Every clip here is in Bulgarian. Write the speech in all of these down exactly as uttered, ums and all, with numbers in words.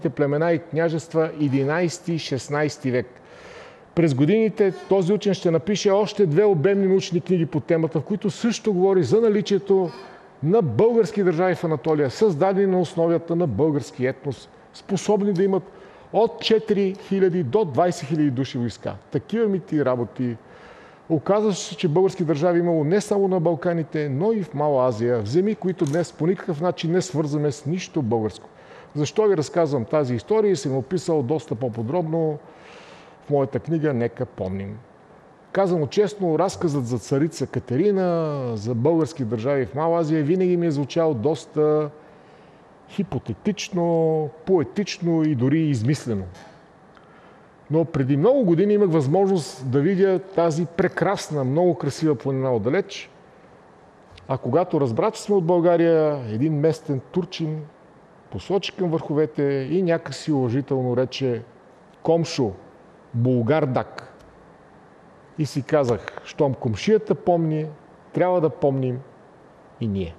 племена и княжества единайсети-шестнайсети век. През годините този учен ще напише още две обемни научни книги по темата, в които също говори за наличието на български държави в Анатолия, създадени на основата на български етнос, способни да имат от четири хиляди до двайсет хиляди души войска. Такива мити работи. Оказва се, че български държави имало не само на Балканите, но и в Мала Азия, в земи, които днес по никакъв начин не свързваме с нищо българско. Защо ви разказвам тази история и съм описал доста по-подробно в моята книга «Нека помним». Казано честно, разказът за царица Катерина, за български държави в Мала Азия винаги ми е звучал доста хипотетично, поетично и дори измислено. Но преди много години имах възможност да видя тази прекрасна, много красива планина отдалеч. А когато разбра, че сме от България, един местен турчин посочи към върховете и някакси уважително рече «Комшо, Булгардак». И си казах, щом комшията помни, трябва да помним и ние.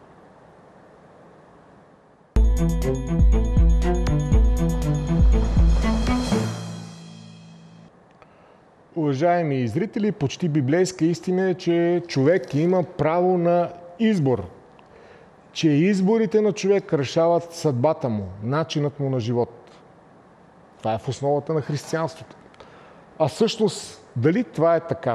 Уважаеми зрители, почти библейска истина е, че човек има право на избор. Че изборите на човек решават съдбата му, начинът му на живот. Това е в основата на християнството. А всъщност, дали това е така?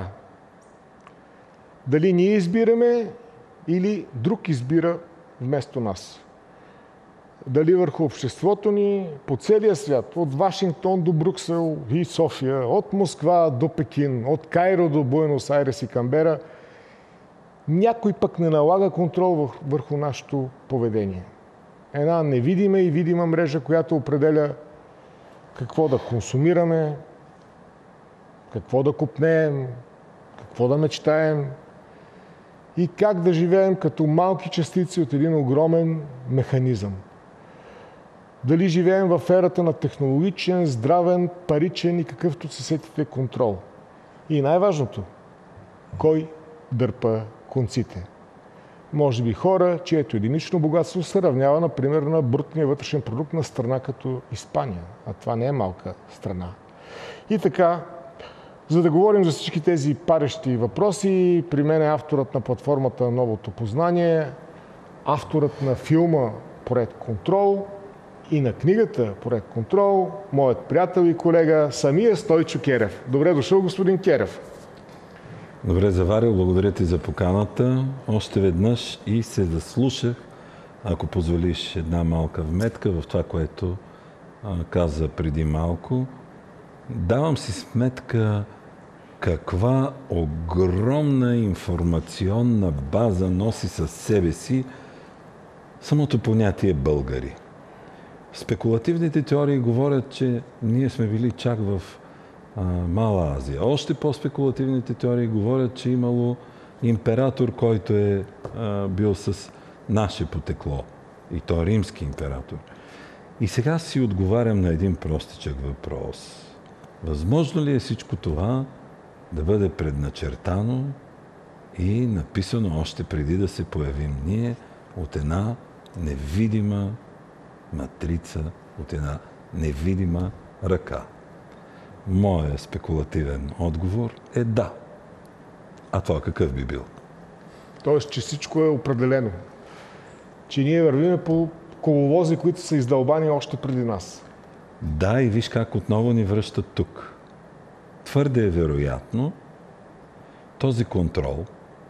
Дали ние избираме или друг избира вместо нас? Дали върху обществото ни по целия свят, от Вашингтон до Брюксел и София, от Москва до Пекин, от Кайро до Буенос Айрес и Канбера, някой пък не налага контрол върху нашето поведение. Една невидима и видима мрежа, която определя какво да консумираме, какво да купнеем, какво да мечтаем и как да живеем като малки частици от един огромен механизъм. Дали живеем в ерата на технологичен, здравен, паричен и какъвто се сетите контрол. И най-важното, кой дърпа конците. Може би хора, чието единично богатство се равнява, например, на брутния вътрешен продукт на страна като Испания. А това не е малка страна. И така, за да говорим за всички тези парещи въпроси, при мен е авторът на платформата Новото познание, авторът на филма Проект Контрол и на книгата Проект Контрол, моят приятел и колега, самия Стойчо Керев. Добре дошъл, господин Керев. Добре заварил, благодаря ти за поканата. Още веднъж и се заслушах, ако позволиш една малка вметка в това, което а, каза преди малко. Давам си сметка каква огромна информационна база носи със себе си самото понятие българи. Спекулативните теории говорят, че ние сме били чак в а, Мала Азия. Още по-спекулативните теории говорят, че имало император, който е а, бил с наше потекло. И то римски император. И сега си отговарям на един простичък въпрос. Възможно ли е всичко това да бъде предначертано и написано още преди да се появим ние от една невидима матрица, от една невидима ръка? Моят спекулативен отговор е да. А това какъв би бил? Тоест, че всичко е определено. Че ние вървиме по коловози, които са издълбани още преди нас. Да, и виж как отново ни връщат тук. Твърде е вероятно този контрол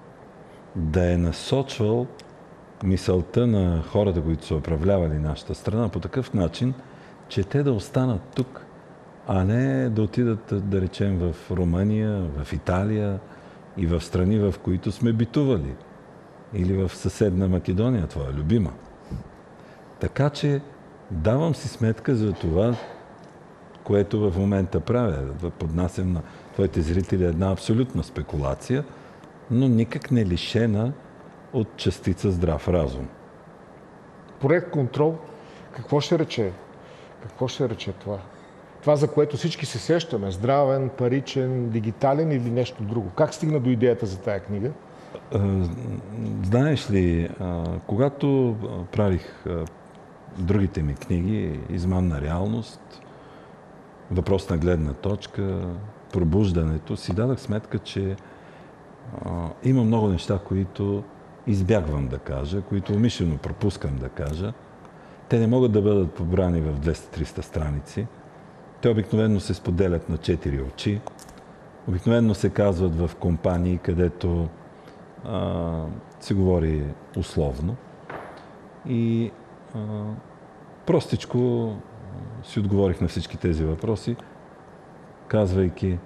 да е насочвал мисълта на хората, които са управлявали нашата страна по такъв начин, че те да останат тук, а не да отидат, да речем, в Румъния, в Италия и в страни, в които сме битували. Или в съседна Македония, твоя любима. Така че давам си сметка за това, което в момента правя. Да поднасям на твоите зрители една абсолютна спекулация, но никак не лишена от частица здрав разум. Проект Контрол, какво ще рече? Какво ще рече това? Това, за което всички се сещаме, здравен, паричен, дигитален или нещо друго. Как стигна до идеята за тая книга? Знаеш ли, когато правих другите ми книги, Измамна реалност, Въпрос на гледна точка, Пробуждането, си дадах сметка, че а, има много неща, които избягвам да кажа, които умишлено пропускам да кажа. Те не могат да бъдат побрани в двеста-триста страници. Те обикновено се споделят на четири очи. Обикновено се казват в компании, където а, се говори условно. И а, простичко си отговорих на всички тези въпроси, казвайки: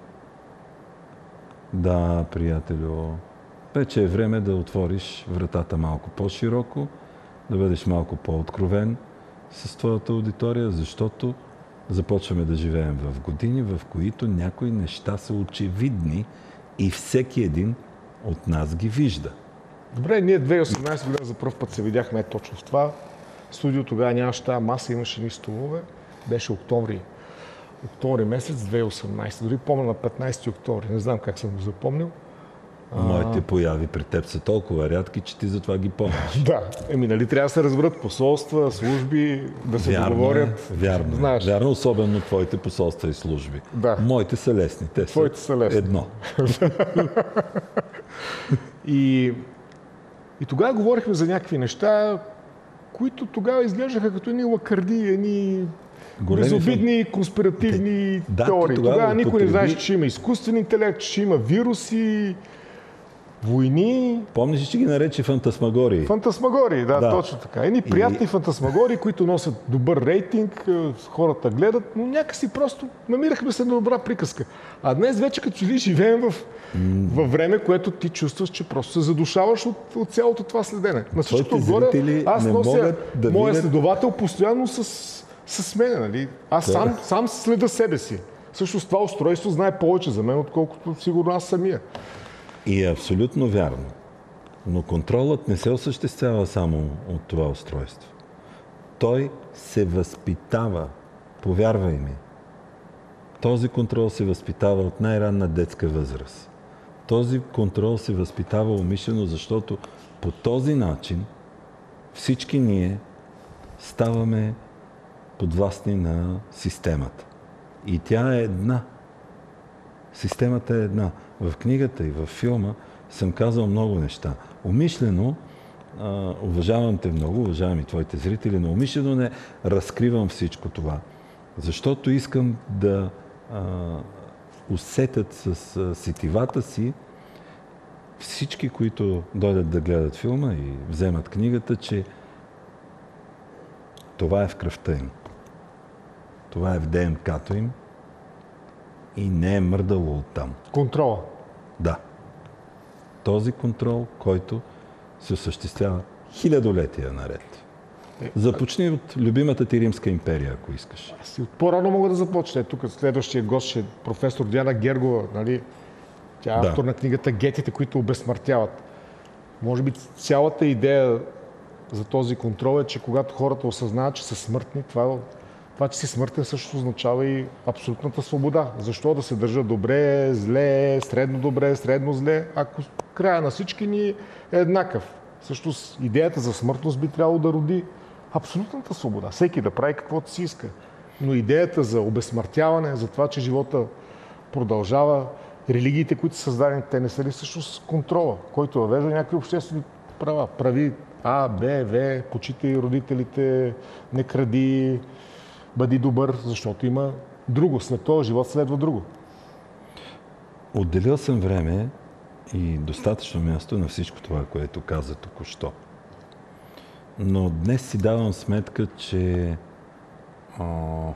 да, приятелю, вече е време да отвориш вратата малко по-широко, да бъдеш малко по-откровен с твоята аудитория, защото започваме да живеем в години, в които някои неща са очевидни и всеки един от нас ги вижда. Добре, ние две хиляди и осемнадесета година за първ път се видяхме точно в това студио. Тогава нямаше тази маса, имаше ни столове. Беше октомври, октомври месец две хиляди и осемнадесета. Дори помня на петнадесети октомври. Не знам как съм го запомнил. Моите появи при теб са толкова рядки, че ти затова ги помниш. Да, еми нали трябва да се разберат посолства, служби, да се вярно договорят. Е, вярно, знаеш. Вярно, особено твоите посолства и служби. Да. Моите са лесни. Те Твоите са, са лесни. Едно. и, и тогава говорихме за някакви неща, които тогава изглеждаха като едни лакърди, едни безобидни, конспиративни да, теории. тогава, тогава никой употреби... не знаеше, че има изкуствен интелект, че има вируси, войни. Помниш, че ги нарече фантасмагории? Фантасмагории, да, да, точно така. Едни приятни и... фантасмагории, които носят добър рейтинг, хората гледат, но някакси просто намирахме се на добра приказка. А днес вече като че ли живеем в, mm. във време, което ти чувстваш, че просто се задушаваш от, от цялото това следене. На всичкото отгоре, аз нося да моя видят... следовател постоянно с, с мене, нали? Аз да. сам, сам следа себе си. Всъщност това устройство знае повече за мен, отколкото сигурно аз самия. И е абсолютно вярно. Но контролът не се осъществява само от това устройство. Той се възпитава. Повярвай ми. Този контрол се възпитава от най-ранна детска възраст. Този контрол се възпитава умишлено, защото по този начин всички ние ставаме подвластни на системата. И тя е една. Системата е една. В книгата и в филма съм казал много неща. Умишлено, а, уважавам те много, уважавам и твоите зрители, но умишлено не разкривам всичко това. Защото искам да а, усетят с а, сетивата си всички, които дойдат да гледат филма и вземат книгата, че това е в кръвта им. Това е в Д Н К-то им и не е мърдало оттам. Контрола. Да. Този контрол, който се осъществява хилядолетия наред. Започни от любимата ти Римска империя, ако искаш. Аз и от по-рано мога да започна. Тук следващия гост ще е професор Диана Гергова. Нали? Тя е да. автор на книгата Гетите, които обезсмъртяват. Може би цялата идея за този контрол е, че когато хората осъзнават, че са смъртни, това, това че си смъртен също означава и абсолютната свобода. Защо да се държа добре, зле, средно добре, средно зле, ако края на всички ни е еднакъв. Всъщност идеята за смъртност би трябвало да роди абсолютната свобода. Всеки да прави каквото си иска. Но идеята за обезсмъртяване, за това, че живота продължава, религиите, които са създадени, те не са ли всъщност контрола, който въвежда някакви обществени права. Прави А, Б, В, почитай родителите, не кради, бъди добър, защото има друго. След този живот следва друго. Отделил съм време и достатъчно място на всичко това, което каза току-що. Но днес си давам сметка, че О,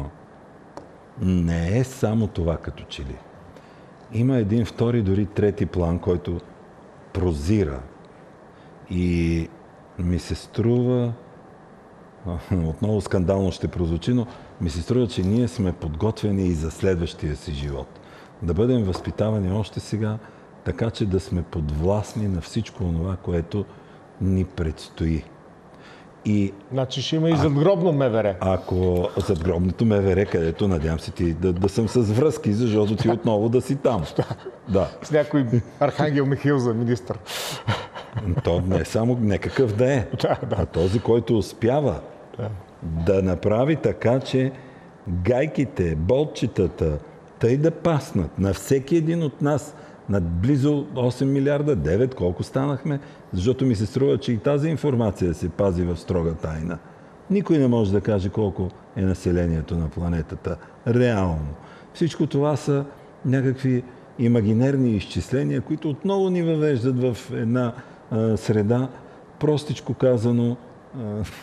не е само това като че ли. Има един втори, дори трети план, който прозира. И ми се струва, отново скандално ще прозвучи, но ми се струва, че ние сме подготвени и за следващия си живот. Да бъдем възпитавани още сега, така че да сме подвластни на всичко това, което ни предстои. И, значи ще има и задгробно МВР. Ако задгробното МВР, където надявам се ти да, да съм с връзки, защото ти отново да си там. Да. С някой Архангел Михаил за министър. То не е само некакъв да е, да, да. а този, който успява Да. Да направи така, че гайките, болтчетата, тъй да паснат на всеки един от нас, на близо осем милиарда, девет, колко станахме, защото ми се струва, че и тази информация се пази в строга тайна. Никой не може да каже колко е населението на планетата. Реално. Всичко това са някакви имагинерни изчисления, които отново ни въвеждат в една а, среда, простичко казано, а,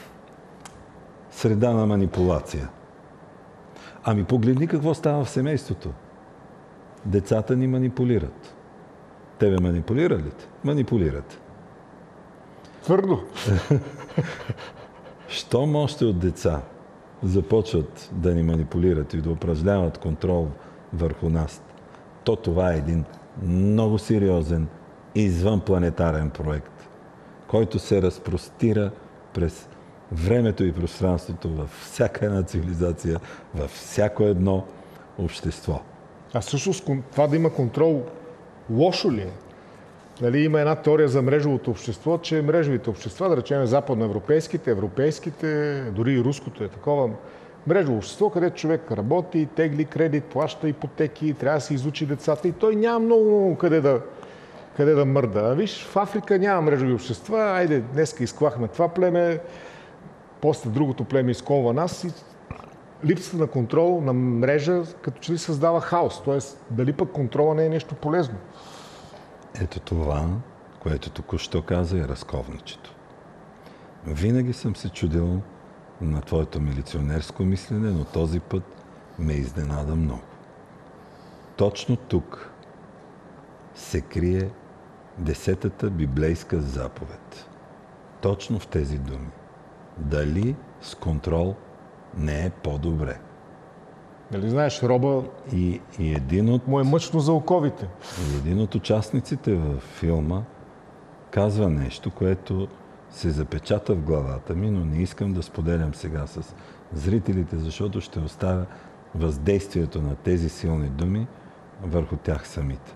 среда на манипулация. Ами погледни какво става в семейството. Децата ни манипулират. Тебе манипулира ли те? Манипулират. Твърдо. Щом още от деца започват да ни манипулират и да упражняват контрол върху нас, то това е един много сериозен извънпланетарен проект, който се разпростира през времето и пространството във всяка една цивилизация, във всяко едно общество. А всъщност това да има контрол лошо ли е? Нали, има една теория за мрежовото общество, че мрежовите общества, да речем западноевропейските, европейските, дори и руското е такова мрежово общество, където човек работи, тегли кредит, плаща ипотеки, трябва да се изучи децата и той няма много къде да, къде да мърда. А виж, в Африка няма мрежови общества, айде, днеска изклахме това племе, после другото племе изколва нас и липсата на контрол на мрежа като че ли създава хаос. Тоест, дали пък контрола не е нещо полезно? Ето това, което току-що каза, е разковничето. Винаги съм се чудил на твоето милиционерско мислене, но този път ме изненада много. Точно тук се крие десетата библейска заповед. Точно в тези думи. Дали с контрол не е по-добре? Нали знаеш, роба И, и един от... му е мъчно за оковите. И един от участниците във филма казва нещо, което се запечата в главата ми, но не искам да споделям сега с зрителите, защото ще оставя въздействието на тези силни думи върху тях самите.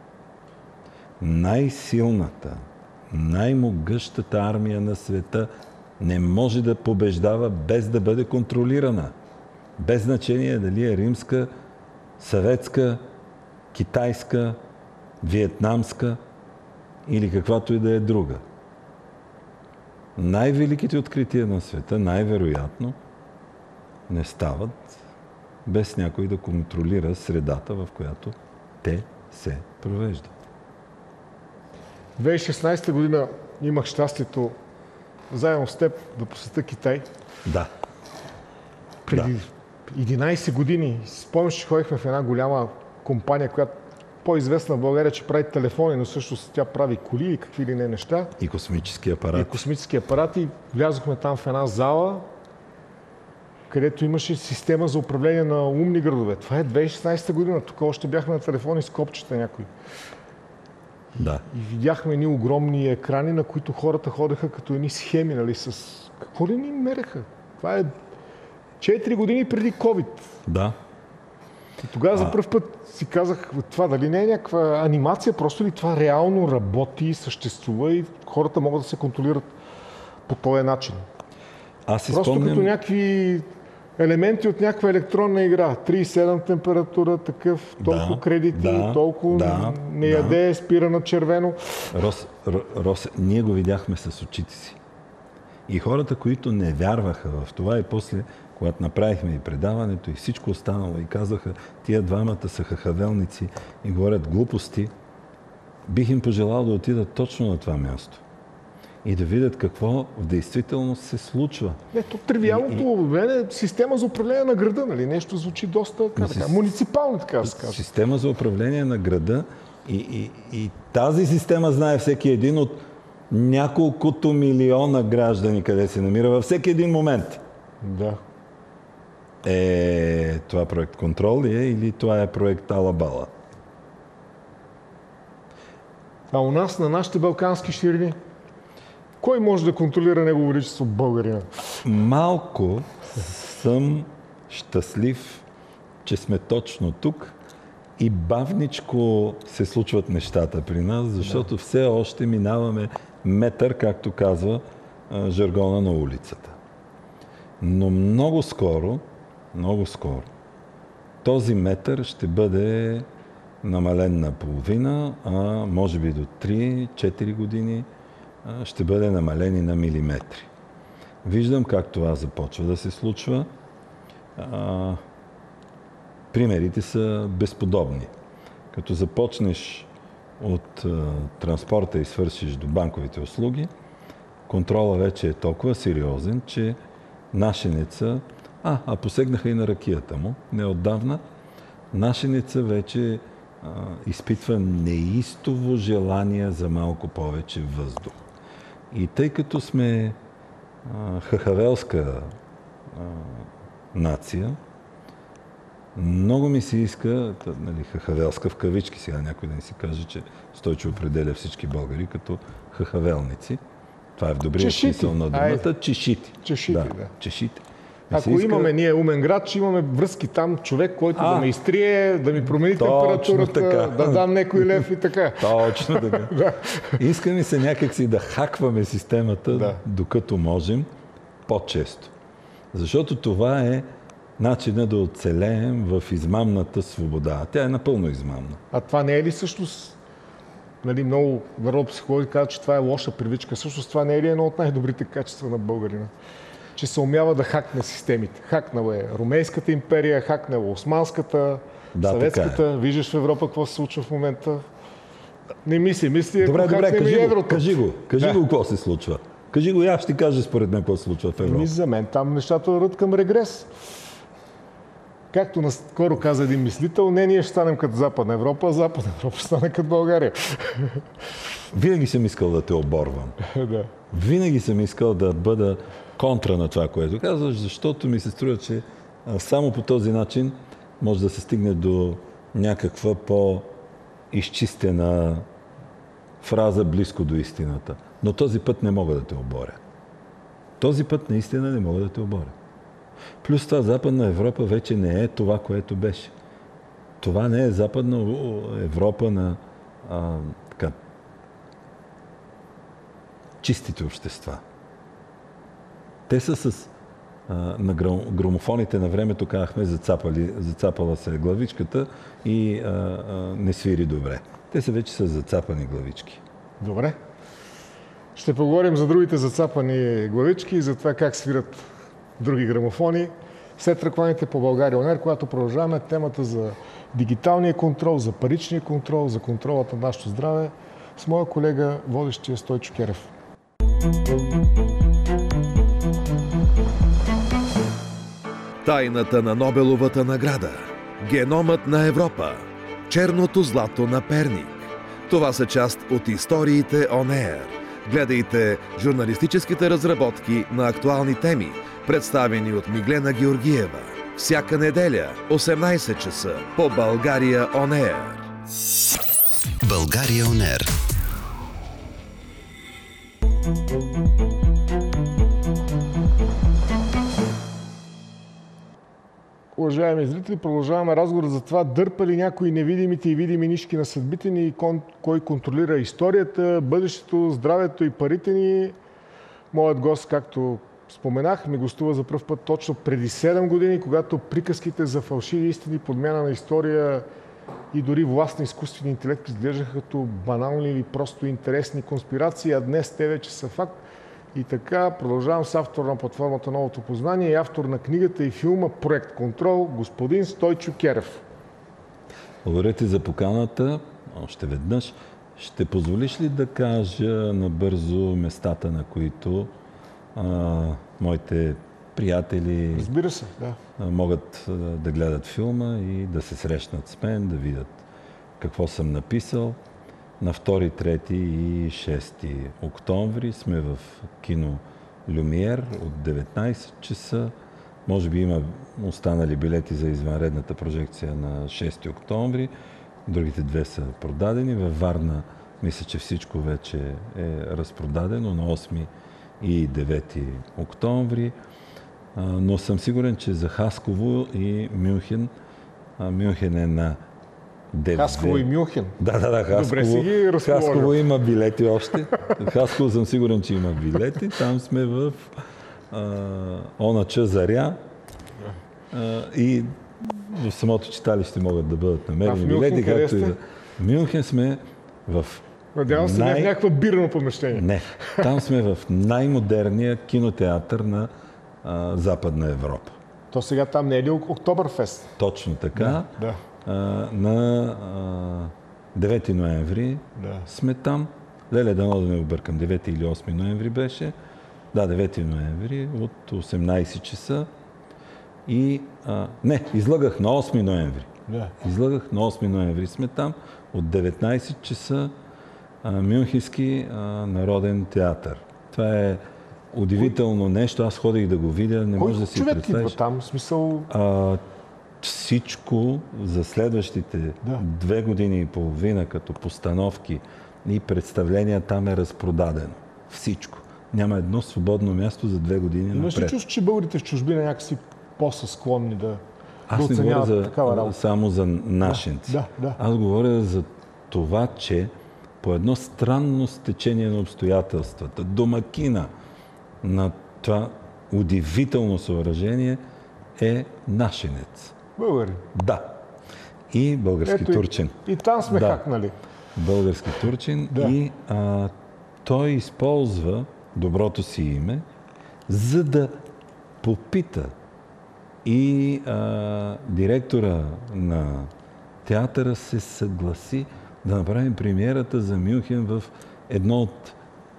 Най-силната, най-могъщата армия на света не може да побеждава без да бъде контролирана. Без значение дали е римска, съветска, китайска, виетнамска или каквато и да е друга. Най-великите открития на света, най-вероятно, не стават без някой да контролира средата, в която те се провеждат. две хиляди и шестнадесета година имах щастието заедно с теб да посетя Китай. Да. Преди Да. единадесет години, спомняш, че ходихме в една голяма компания, която по-известна в България, че прави телефони, но всъщност тя прави коли и какви ли не неща. И космически апарат. И космически апарати. Влязохме там в една зала, където имаше система за управление на умни градове. Това е две хиляди и шестнадесета година. Тук още бяхме на телефони с копчета някои. Да. И видяхме едни огромни екрани, на които хората ходеха като едни схеми, нали, с... Какво ли ни мереха? Това е четири години преди COVID. Да. И тогава А... за пръв път си казах, това дали не е някаква анимация, просто ли това реално работи, съществува и хората могат да се контролират по този начин. Аз си Просто спомням... като някакви елементи от някаква електронна игра. тридесет и седем температура, такъв, толкова Да, кредити, да, толкова да, не яде, да. спира на червено. Рос, Рос, ние го видяхме с очите си. И хората, които не вярваха в това и после, когато направихме и предаването и всичко останало и казаха, тия двамата са хахавелници и говорят глупости, бих им пожелал да отидат точно на това място. И да видят какво в действителност се случва. Ето, тривиалното е система за управление на града, нали? Нещо звучи доста така, така, муниципално, така да се каже. Система за управление на града и, и, и тази система знае всеки един от няколкото милиона граждани, къде се намира във всеки един момент. Да. Е, това проект контрол ли е или това е проект Алабала? А у нас, на нашите балкански ширини, кой може да контролира Негово величество българина? Малко съм щастлив, че сме точно тук и бавничко се случват нещата при нас, защото да. все още минаваме метър, както казва жаргона на улицата. Но много скоро, много скоро, този метър ще бъде намален на половина, а може би до три-четири години ще бъде намален и на милиметри. Виждам как това започва да се случва. А, примерите са безподобни. Като започнеш от а, транспорта и свършиш до банковите услуги, контрола вече е толкова сериозен, че нашеница, а, а посегнаха и на ракията му, неотдавна, нашеница вече а, изпитва неистово желание за малко повече въздух. И тъй като сме а, хахавелска а, нация, много ми се иска, нали, хахавелска в кавички, сега някой да ни си каже, че Стойчо определя всички българи като хахавелници. Това е в добрия смисъл на думата. Чешити. Чешити, да. да. Чешити. Ако иска... имаме ние умен град, че имаме връзки там, човек, който а, да ме изтрие, да ми промени температурата, да дам някой лев и така. Точно така. да. Иска ми се някакси да хакваме системата, да. Докато можем, по-често. Защото това е начинът да оцелеем в измамната свобода. Тя е напълно измамна. А това не е ли всъщност, нали, много народопсихологи казват, че това е лоша привичка. Всъщност това не е ли едно от най-добрите качества на българина? Че се умява да хакне системите. Хакнала е Ромейската империя, хакнала Османската, да, Съветската. Е. Виждаш в Европа какво се случва в момента. Не мисли, мисли, добре, ако добре, кажи еврото. Го, кажи го, кажи да. го какво се случва. Кажи го и аз ще кажа според мен какво се случва в Европа. Ми за мен там нещата върват към регрес. Както наскоро каза един мислител, не ние ще станем като Западна Европа, а Западна Европа ще стане като България. Винаги съм искал да те оборвам. да. Винаги съм искал да бъда контра на това, което казваш, защото ми се струва, че само по този начин може да се стигне до някаква по-изчистена фраза близко до истината. Но този път не мога да те оборя. Този път наистина не мога да те оборя. Плюс това Западна Европа вече не е това, което беше. Това не е Западна Европа на а, така, чистите общества. Те са с а, на грамофоните на времето, казахме, зацапали, зацапала се главичката и а, а, не свири добре. Те са вече с зацапани главички. Добре. Ще поговорим за другите зацапани главички и за това как свират други грамофони. След рекламите по България ОНЕР, когато продължаваме темата за дигиталния контрол, за паричния контрол, за контролата на нашето здраве с моя колега, водещия Стойчо Керев. Тайната на Нобеловата награда. Геномът на Европа. Черното злато на Перник. Това са част от историите ОНЕР. Гледайте журналистическите разработки на актуални теми, представени от Миглена Георгиева. Всяка неделя, осемнайсет часа, по България ОНЕР. България ОНЕР. Уважаеми зрители, продължаваме разговор за това дърпа ли някои невидимите и видими нишки на съдбите ни и кон, кой контролира историята, бъдещето, здравето и парите ни. Моят гост, както споменах, ми гостува за пръв път точно преди седем години, когато приказките за фалшиви истини, подмяна на история и дори власт на изкуствения интелект изглеждаха като банални или просто интересни конспирации, а днес те вече са факт. И така, продължавам с автор на платформата Новото познание и автор на книгата и филма Проект Контрол, господин Стойчо Керев. Благодаря ти за поканата. Още веднъж. Ще позволиш ли да кажа набързо местата, на които а, моите приятели Разбира се, да. а, могат а, да гледат филма и да се срещнат с мен, да видят какво съм написал? На втори, трети и шести октомври сме в кино Люмиер от деветнайсет часа. Може би има останали билети за извънредната прожекция на шести октомври. Другите две са продадени. Във Варна мисля, че всичко вече е разпродадено на осми и девети октомври. Но съм сигурен, че за Хасково и Мюнхен, Мюнхен е на девет. Хасково и Мюнхен. Да, да, да. Хасково, Добре си ги разположил. Хасково има билети още. Хасково съм сигурен, че има билети. Там сме в Онача заря а, и в самото читалище могат да бъдат намерени билети. Както и да... В Мюнхен сме в... Надявам се, най... не в някаква бирно помещение. Не. Там сме в най-модерния кинотеатър на а, Западна Европа. То сега там не е ли Октоберфест? Точно така. Да, да. А, на а, девети ноември да. Сме там. Леле, дано да не объркам. девети или осми ноември беше. Да, девети ноември от осемнайсет часа. И... А, не, излъгах на осми ноември. Да. Излъгах на осми ноември сме там. От деветнайсет часа а, Мюнхенски а, народен театър. Това е удивително нещо. Аз ходих да го видя. Не може да си човек представиш. Идва там? Смисъл... А, всичко за следващите да. две години и половина като постановки и представления там е разпродадено. Всичко. Няма едно свободно място за две години напред. Имаш ли чувство, че българите в чужбина някакси по-са склонни да, Аз да не говоря за, такава работа? само за нашинци. Да, да, да. Аз говоря за това, че по едно странно стечение на обстоятелствата, домакина на това удивително съоръжение е нашинец. Българи? Да. И български Ето, турчин. И, и там сме да. хакнали. Български турчин. Да. И а, той използва доброто си име, за да попита и а, директора на театъра се съгласи да направим премиерата за Мюнхен в едно от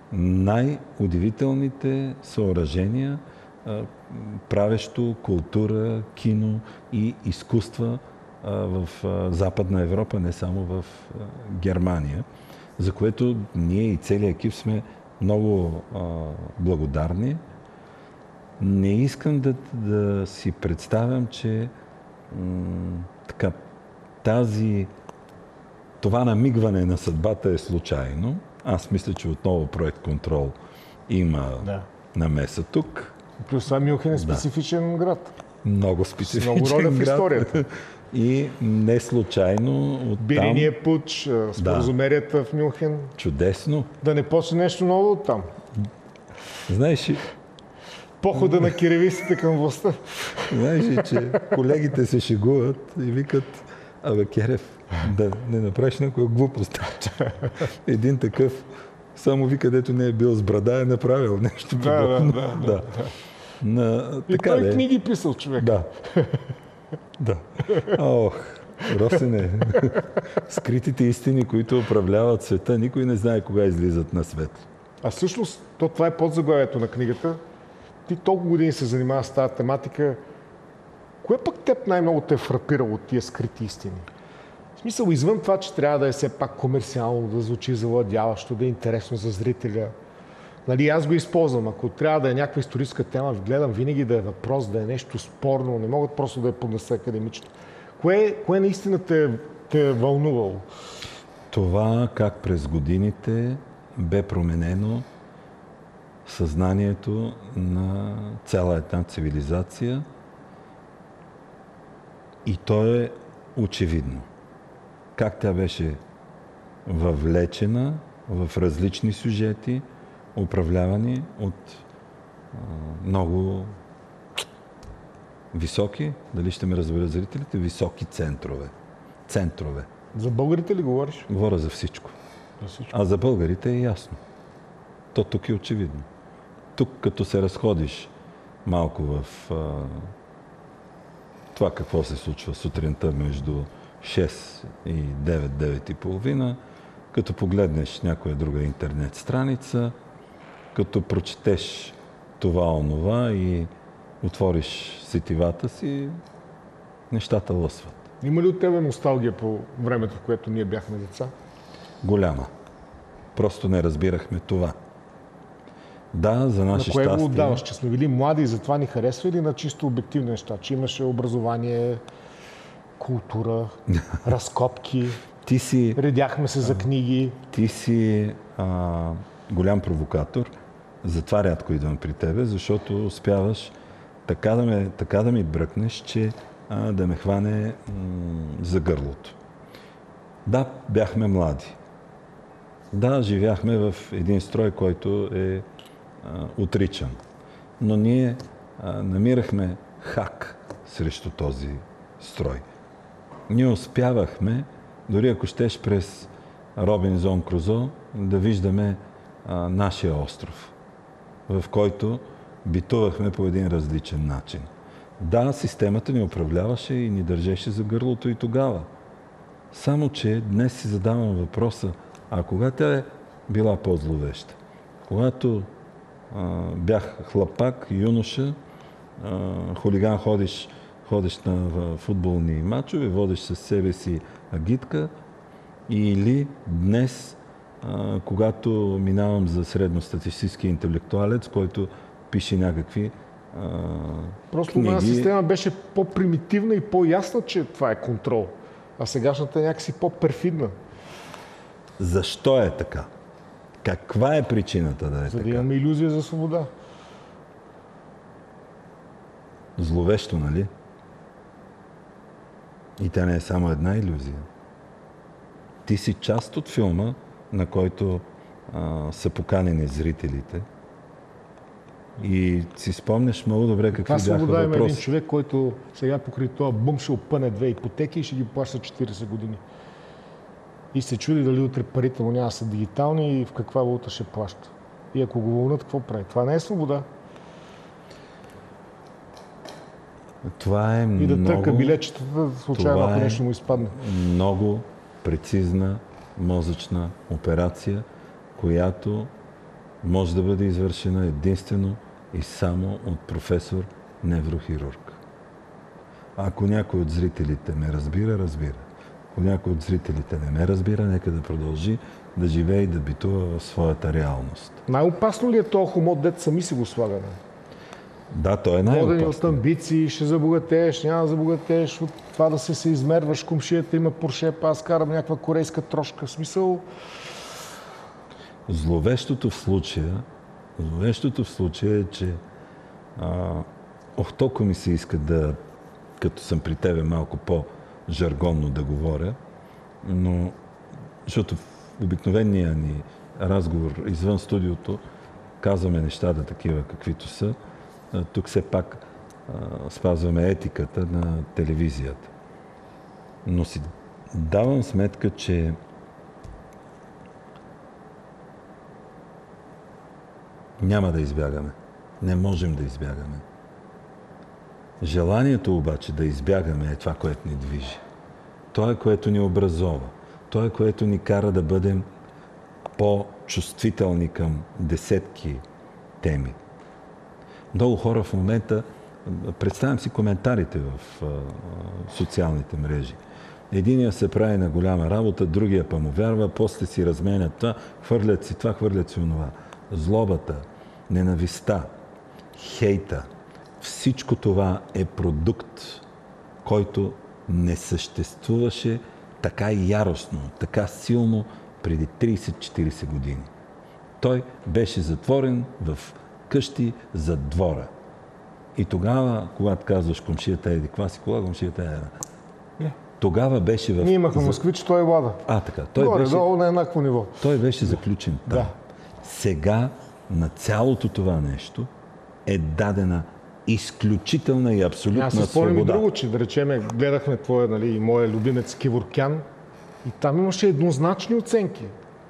най-удивителните съоръжения, а, правещо култура, кино и изкуства а, в а, Западна Европа, не само в а, Германия, за което ние и целият екип сме много а, благодарни. Не искам да, да си представям, че м- така, тази, това намигване на съдбата е случайно. Аз мисля, че отново проект Контрол има да. намеса тук. Плюс това Мюнхен е специфичен да. град. Много специфичен много роля в град. историята. И не случайно оттам... Бириния пуч, споразумерията да. в Мюнхен. Чудесно. Да не почне нещо ново оттам. Знаеш ли... Похода на кирилиците към властта. Знаеш ли, че колегите се шегуват и викат: абе, Керев, да не направиш някоя глупост. Един такъв, само ви, където не е бил с брада, е направил нещо подобно. Да, да, да. да. На, и така, той де. книги писал, човек. Да. да. Ох, Росене, скритите истини, които управляват света, никой не знае кога излизат на свет. А всъщност, то, това е подзаглавието на книгата. Ти толкова години се занимава с тази тематика. Кое пък теб най-много те е фрапирало от тия скрити истини? В смисъл, извън това, че трябва да е все пак комерциално, да звучи завладяващо, да е интересно за зрителя. Нали, аз го използвам. Ако трябва да е някаква историческа тема, гледам винаги да е въпрос, да е нещо спорно. Не могат просто да я поднеса академично. Кое, кое наистина те, те е вълнувало? Това как през годините бе променено съзнанието на цяла една цивилизация и то е очевидно. Как тя беше въвлечена в различни сюжети, управлявани от а, много високи, дали ще ме разберат зрителите, високи центрове. Центрове. За българите ли говориш? Говоря за всичко. За всичко. А за българите е ясно. То тук е очевидно. Тук, като се разходиш малко в а, това какво се случва сутринта между шест и девет, девет и половина, като погледнеш някоя друга интернет страница, като прочетеш това, онова и отвориш сетивата си, нещата лъсват. Има ли от тебе носталгия по времето, в което ние бяхме деца? Голяма. Просто не разбирахме това. Да, за наше щастие... На кое го отдаваш? Че сме били млади и затова ни харесва, или на чисто обективни неща? Че имаше образование, култура, разкопки, ти си, редяхме се за книги. Ти си а, голям провокатор, затова рядко идвам при тебе, защото успяваш така да, ме, така да ми бръкнеш, че а, да ме хване м- за гърлото. Да, бяхме млади. Да, живяхме в един строй, който е а, отричан. но ние а, намирахме хак срещу този строй. Ние успявахме, дори ако щеш през Робинзон Крузо, да виждаме а, нашия остров, в който битувахме по един различен начин. Да, системата ни управляваше и ни държеше за гърлото и тогава. Само, че днес си задавам въпроса, а кога тя е била по-зловеща? Когато а, бях хлапак, юноша, а, хулиган, ходиш, ходиш на футболни мачове, водиш със себе си агитка, или днес, а, когато минавам за средностатистически интелектуалец, който пише някакви а, Просто книги. една система беше по-примитивна и по-ясна, че това е контрол. А сегашната е някакси по-перфидна. Защо е така? Каква е причината да е За да така? имаме илюзия за свобода. Зловещо, нали? И тя не е само една илюзия. Ти си част от филма, на който а, са поканени зрителите. И си спомняш много добре какви Това бяха свобода има един въпроси. човек, който сега покрай това бум ще опъне две ипотеки и ще ги плаща четирийсет години. И се чуди дали утре парите му няма са дигитални и в каква валута ще плаща. И ако го вълнат, какво прави? Това не е свобода. Това е И да много, търка билечетата, случайно това ако е нещо му изпадне. много прецизна мозъчна операция, която може да бъде извършена единствено и само от професор неврохирург. Ако някой от зрителите ме разбира, разбира. Ако някой от зрителите не ме разбира, нека да продължи да живее и да битува в своята реалност. Най-опасно ли е този хомот, дет сами си го слагаме? Да, той е Водени от най-опасно. амбиции, ще забогатееш, няма да забогатееш, от това да се се измерваш, комшията има Порше, па аз карам някаква корейска трошка. В смисъл, Зловещото в случая, зловещото в случая е, че а, ох, толкова ми се иска да, като съм при тебе малко по-жаргонно да говоря, но защото в обикновения ни разговор извън студиото казваме нещата такива, каквито са. А, тук все пак а, спазваме етиката на телевизията. Но си давам сметка, че няма да избягаме. Не можем да избягаме. Желанието обаче да избягаме е това, което ни движи. То е, което ни образова. То е, което ни кара да бъдем по-чувствителни към десетки теми. Много хора в момента, представям си коментарите в а, социалните мрежи. Единия се прави на голяма работа, другия па му вярва, после си разменят това, хвърлят си това, хвърлят си онова. Злобата, ненавистта, хейта, всичко това е продукт, който не съществуваше така яростно, така силно преди трийсет-четирийсет години. Той беше затворен в къщи зад двора. И тогава, когато казваш комшията е еди каква си кола, комшията е една. Не. Тогава беше в... ние имахме москвич, той е Лада. А, така. Той Горе, беше... долу на еднакво ниво. Той беше заключен там. Да. Сега на цялото това нещо е дадена изключителна и абсолютна Аз си спомням и свобода. друго, че да речеме, гледахме твоя, нали, и моя любимец Кеворкян и там имаше еднозначни оценки.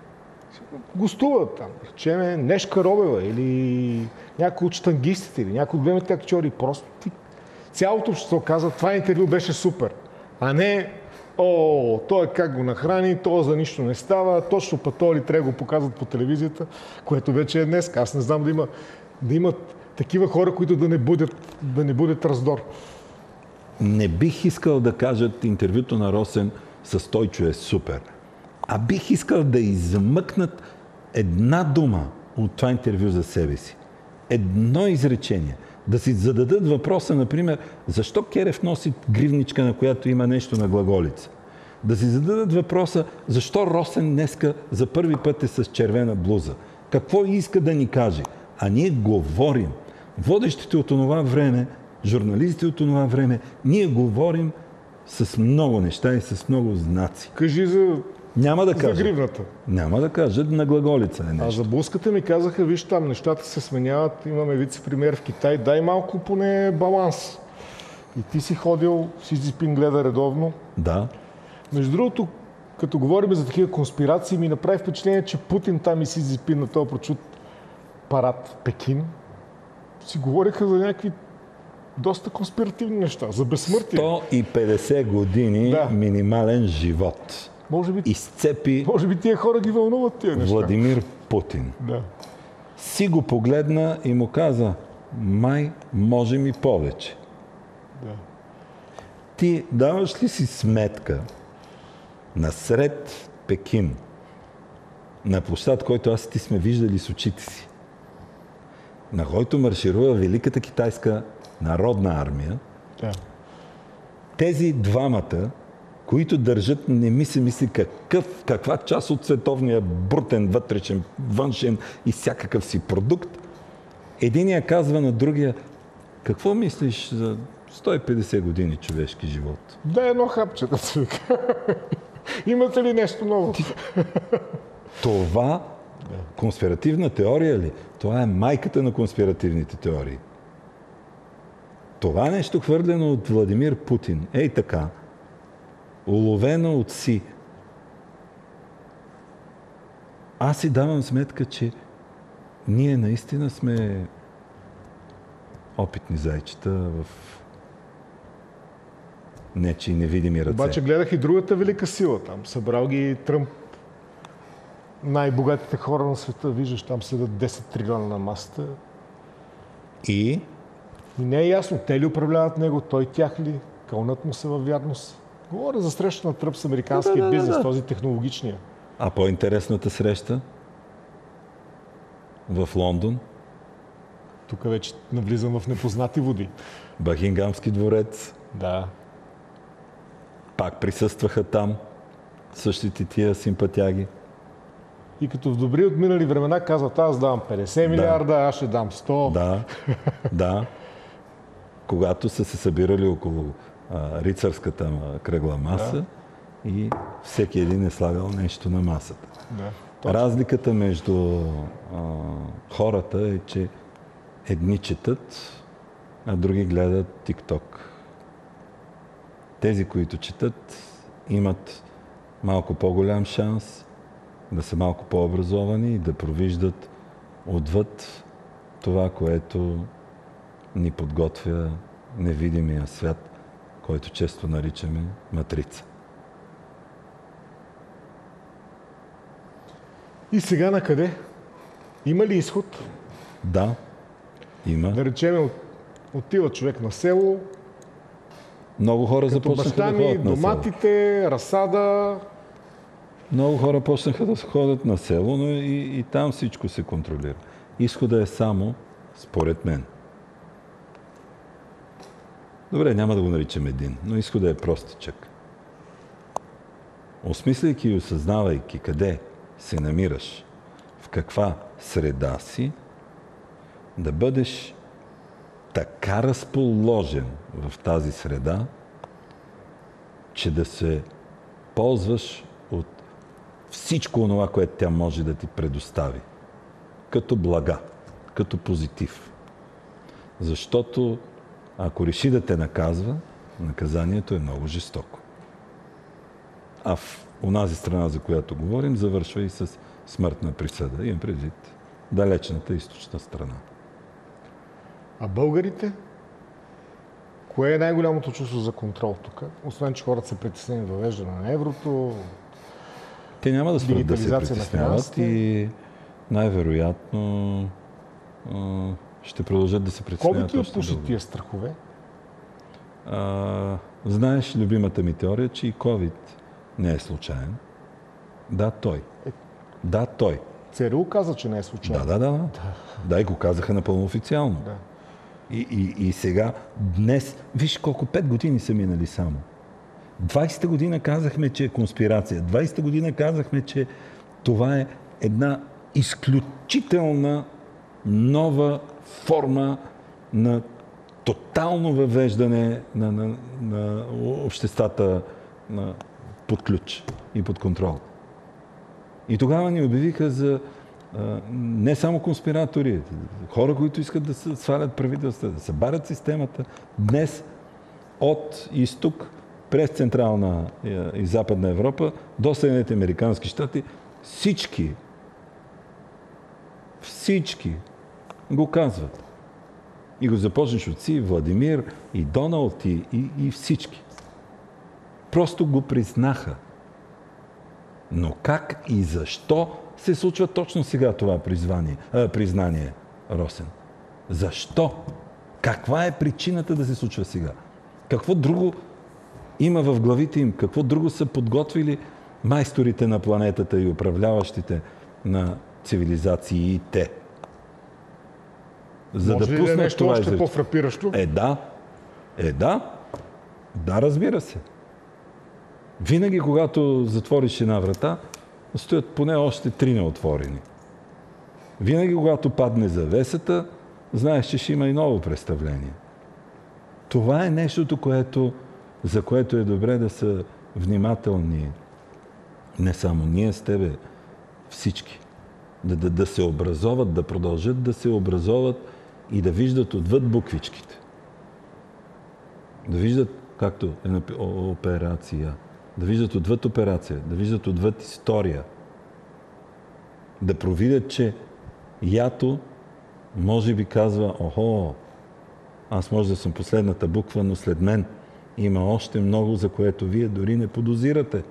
Гостуват там, да речеме Нешка Робева или някой от щангистите или някой от големите актьори. Просто ти... цялото общество каза, това интервю беше супер. А не, о, той как го нахрани, то за нищо не става, точно па то ли трябва да го показват по телевизията, което вече е днес. Аз не знам да има, да имат такива хора, които да не будят, да не будят раздор. Не бих искал да кажат интервюто на Росен с Стойчо е супер. А бих искал да измъкнат една дума от това интервю за себе си. Едно изречение. Да си зададат въпроса, например, защо Керев носи гривничка, на която има нещо на глаголица. Да си зададат въпроса, защо Росен днеска за първи път е с червена блуза. Какво иска да ни каже? А ние говорим. Водещите от онова време, журналистите от онова време, ние говорим с много неща и с много знаци. Кажи за Няма да за кажа. гривната. Няма да кажа, на глаголица е нещо. А за блузката ми казаха, виж там, нещата се сменяват, имаме вице-премиер в Китай, дай малко поне баланс. И ти си ходил, Си Цзинпин гледа редовно. Да. Между другото, като говорим за такива конспирации, ми направи впечатление, че Путин там и Си Цзинпин на този прочут парад в Пекин си говориха за някакви доста конспиративни неща, за безсмъртие. сто и петдесет години Да. минимален живот. Може би, Изцепи може би тия хора ги вълнуват тия неща. Владимир Путин. Да. Си го погледна и му каза, май можем и повече. Да. Ти даваш ли си сметка насред Пекин, на площад, който аз и ти сме виждали с очите си, на който марширува Великата китайска народна армия, Да. тези двамата, които държат, не ми се мисли какъв, каква част от световния брутен, вътрешен, външен и всякакъв си продукт, единия казва на другия, какво мислиш за сто и петдесет години човешки живот? Да, едно хапче да се вика. Имате ли нещо ново? Това конспиративна теория ли? Това е майката на конспиративните теории. Това нещо хвърлено от Владимир Путин. Ей така. Уловено от Си. Аз си давам сметка, че ние наистина сме опитни зайчета в нечии невидими ръце. Обаче гледах и другата велика сила там. Събрал ги Тръмп. Най-богатите хора на света, виждаш, там седат десет трилиона на масата. И И не е ясно, те ли управляват него, той тях ли, кълнат му се във вярност. Говоря за среща на Тръмп с американския Да, да, да, бизнес, да. този технологичния. А по-интересната среща в Лондон, Тук вече навлизам в непознати води. Бакингамски дворец, Да. пак присъстваха там същите тия симпатяги. И като в добри отминали времена казват, аз давам петдесет милиарда, аз ще дам сто. Да, да. Когато са се събирали около а, рицарската а, кръгла маса Да. и всеки един е слагал нещо на масата. Да. Точно. Разликата между а, хората е, че едни четат, а други гледат тик-ток. Тези, които четат, имат малко по-голям шанс да са малко по-образовани и да провиждат отвъд това, което ни подготвя невидимия свят, който често наричаме матрица. И сега на къде? Има ли изход? Да, има. Да речем, от- отива човек на село, Много хора като започнаха баща да ми, ходят на село. доматите, разсада. Много хора почнаха да ходят на село, но и, и там всичко се контролира. Изхода е само, според мен. Добре, няма да го наричам един, но изхода е простичък. Осмисляйки и осъзнавайки къде се намираш, в каква среда си, да бъдеш така разположен в тази среда, че да се ползваш от всичко това, което тя може да ти предостави. Като блага, като позитив. Защото ако реши да те наказва, наказанието е много жестоко. А в онази страна, за която говорим, завършва и с смъртна присъда. Имам предвид далечната източна страна. А българите? Кое е най-голямото чувство за контрол тук? Освен, че хората се притеснени въвеждане на еврото. Те няма да спрат да се Дигитализация на притесняват финансите. и най-вероятно а, ще продължат да се притесняват. Ковид ли още отпуши дълго. тия страхове? А, знаеш любимата ми теория, че и COVID не е случайен. Да, той. Да, той. ЦРУ каза, че не е случайно. Да, да, да. Да, да и го казаха напълно официално. Да. И, и, и сега, днес, виж колко пет години са минали само. двайсета година казахме, че е конспирация. двайсета година казахме, че това е една изключителна нова форма на тотално въвеждане на, на, на обществата на, под ключ и под контрол. И тогава ни обявиха за а, не само конспиратори, хора, които искат да се свалят правителства, да събарят системата. Днес от изток през Централна и Западна Европа до Съединените американски щати всички, всички го казват. И го започнеш от си, Владимир, и Доналд, и, и, и всички. Просто го признаха. Но как и защо се случва точно сега това призвание, а, признание, Росен? Защо? Каква е причината да се случва сега? Какво друго има в главите им? Какво друго са подготвили майсторите на планетата и управляващите на цивилизациите? За Може да ли да е пуснат нещо това още изречение? по-фрапиращо? Е, да. Е, да. Да, разбира се. Винаги, когато затвориш една врата, стоят поне още три неотворени. Винаги, когато падне завесата, знаеш, че ще има и ново представление. Това е нещото, което, за което е добре да са внимателни не само ние с тебе, всички. Да, да, да се образоват, да продължат да се образоват и да виждат отвъд буквичките. Да виждат, както е на операция, да виждат отвъд операция, да виждат отвъд история. Да провидят, че ято може би казва, охо, аз може да съм последната буква, но след мен има още много, за което вие дори не подозирате.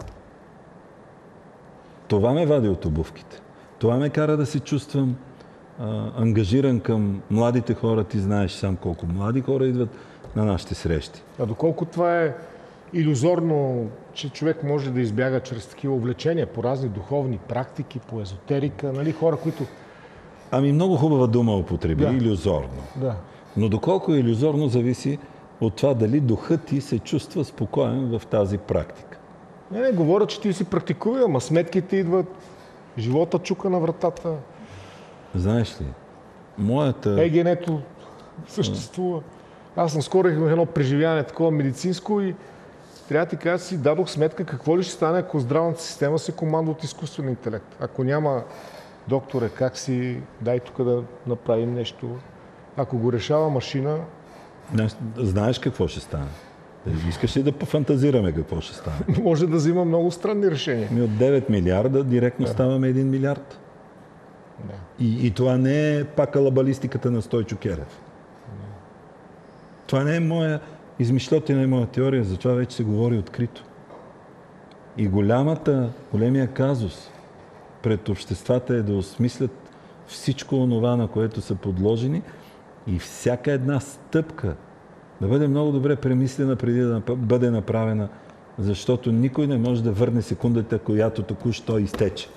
Това ме вади от обувките. Това ме кара да се чувствам а, ангажиран към младите хора. Ти знаеш сам колко млади хора идват на нашите срещи. А доколко това е илюзорно, че човек може да избяга чрез такива увлечения по разни духовни практики, по езотерика, нали, хора, които... Ами много хубава дума употреби, Да. илюзорно. Да. Но доколко е илюзорно, зависи от това дали духът ти се чувства спокоен в тази практика. Не, не, говоря, че ти си практикува, ама сметките идват, живота чука на вратата, Знаеш ли, моята... егенето съществува. Аз съм скоро имах едно преживяване такова медицинско и трябва да ти кажа, си дадох сметка какво ли ще стане, ако здравната система се командва от изкуствен интелект. Ако няма докторе, как си, дай тук да направим нещо. Ако го решава машина, Знаеш какво ще стане? Искаш ли да пофантазираме какво ще стане? може да взима много странни решения. Ми от девет милиарда директно ставаме един милиард. Да. И, и това не е пак алабалистиката на Стойчо Керев. Това не е моя измишлетина и моя теория, за това вече се говори открито. И голямата, големия казус пред обществата е да осмислят всичко онова, на което са подложени и всяка една стъпка да бъде много добре премислена преди да бъде направена, защото никой не може да върне секундата, която току-що изтече.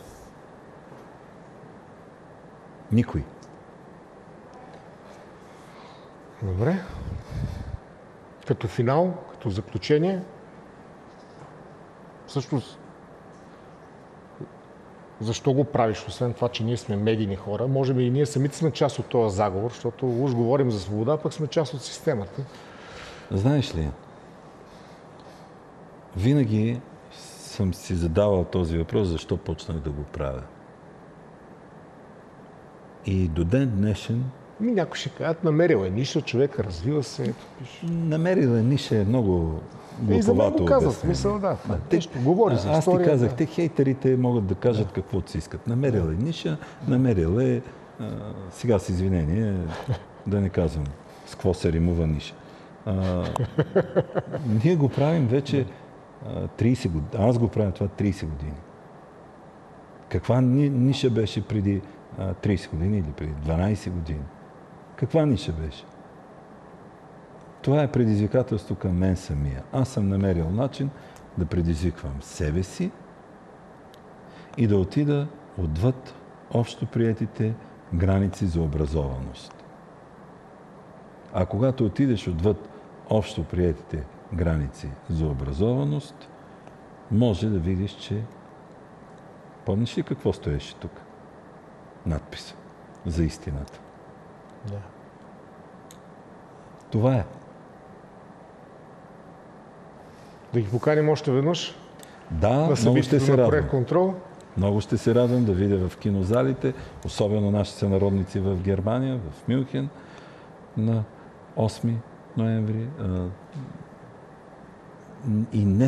Никой. Добре. Като финал, като заключение, всъщност, защо го правиш, освен това, че ние сме медийни хора? Може би и ние самите сме част от този заговор, защото уж говорим за свобода, пък сме част от системата. Знаеш ли, винаги съм си задавал този въпрос, защо почнах да го правя. И до ден днешен Ми някой ще кажат, намерил е ниша, човек развива се, ето пише. намерила ниша е много И за мен глуповато го казват, обяснение. смисъл, да. Да, Нещо, говори за Аз история. ти казах, да. те хейтерите могат да кажат каквото си искат. Намерила е ниша, намерила е, а, сега с извинение, да не казвам с какво се римува ниша. А, ние го правим вече а, трийсет години. Аз го правя това трийсет години. Каква ни, ниша беше преди а, трийсет години или преди дванайсет години? Каква ниша беше? Това е предизвикателство към мен самия. Аз съм намерил начин да предизвиквам себе си и да отида отвъд общо приетите граници за образованост. А когато отидеш отвъд общо приетите граници за образованост, може да видиш, че... Помниш ли какво стоеше тук? Надпис за истината. Да. Това е. Да ги поканим още веднъж Да, на много ще събитието се на радвам. Проект Контрол. Много ще се радвам да видя в кинозалите, особено нашите сънародници в Германия, в Мюнхен на осми ноември. И не